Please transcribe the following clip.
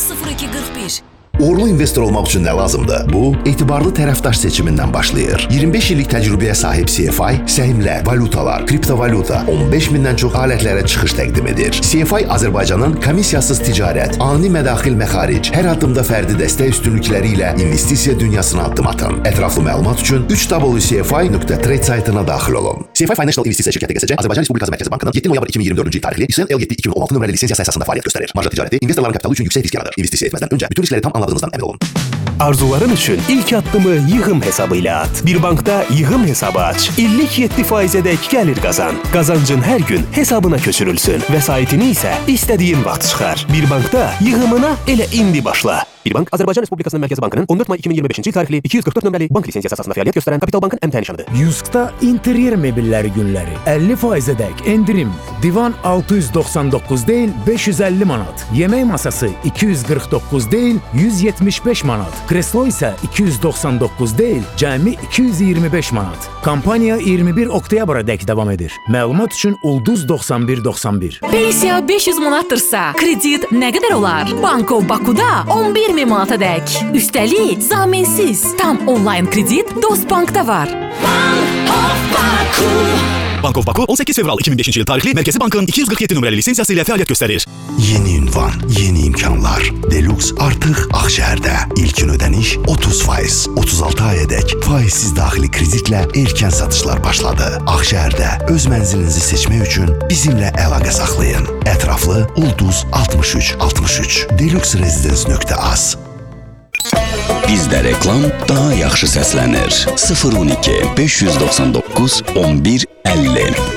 0245. Uğurlu investor olmaq üçün nə lazımdır? Bu, etibarlı tərəfdaş seçimindən başlayır. 25 illik təcrübəyə sahib CFI, səhmlər, valutalar, kriptovalyuta, 15 mindən çox alətlərə çıxış təqdim edir. CFI Azərbaycanın komissiyasız ticarət, ani mədaxil məxaric, hər addımda fərdi dəstək üstünlükləri ilə investisiya dünyasına addım atın. Ətraflı məlumat üçün www.cfi.trade saytına daxil olun. CFI Financial İnvestisiya şirkəti QSC, Azərbaycan Respublikası Mərkəzi Bankının 7 noyabr 2024-cü il tarixli İSN L7 2016 nömrəli lisensiyası əsasında fəaliyyət göstərir. Marja ticarəti investorların kapitalı üçün yüksək risk yaradır. İnvestisiya etməzdən öncə bütün riskləri tam anladığınızdan əmin olun. Arzuların üçün ilk addımı yığım hesabı ilə at. Bir bankda yığım hesabı aç. İllik 7%-ədək gəlir qazan. Qazancın hər gün hesabına köçürülsün. Vəsaitini isə istədiyin vaxt çıxar. Bir bankda yığımına elə indi başla. Bir bank Azərbaycan Respublikasının Mərkəzi Bankının 14 may 2025-ci il tarixli 244 nömrəli bank lisensiyası əsasında fəaliyyət göstərən Kapital Bankın əmtəh nişanıdır. Yuskda interyer mebelləri günləri 50%-ədək endirim. Divan 699 deyil 550 manat. Yemək masası 249 deyil 175 manat. Kreslo isə 299 deyil cəmi 225 manat. Kampaniya 21 oktyabra dək davam edir. Məlumat üçün Ulduz 9191. Pensiya 500 manattırsa, kredit nə qədər olar? Banko Bakuda 11.000 manata dək. Üstəlik, zaminsiz. Tam onlayn kredit Dostbankda var. Bank of Baku 18 fevral 2005-ci il tarixli Mərkəzi Bankın 247 nömrəli lisensiyası ilə fəaliyyət göstərir. Yeni ünvan, yeni imkanlar. Deluxe artıq Ağşəhərdə. İlkin ödəniş 30%, 36 ayədək faizsiz daxili kreditlə erkən satışlar başladı. Ağşəhərdə öz mənzilinizi seçmək üçün bizimlə əlaqə saxlayın. Ətraflı Ulduz 6363 deluxeresidence.az. Bizdə reklam daha yaxşı səslənir. 012 599 11 50